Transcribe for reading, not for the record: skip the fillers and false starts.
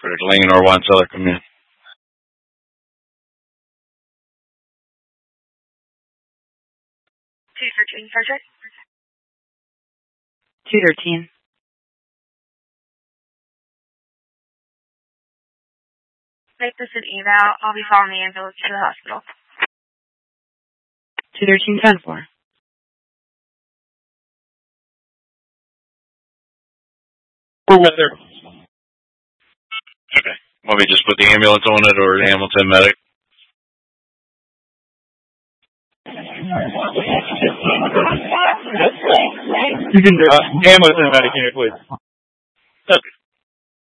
Credit or one seller come in. 213, Sergeant. 213. Make this an eval. I'll be following the ambulance to the hospital. 213, 10-4. We're with her. Okay. Want me to just put the ambulance on it or the Hamilton medic? You can do Hamilton medic unit, please.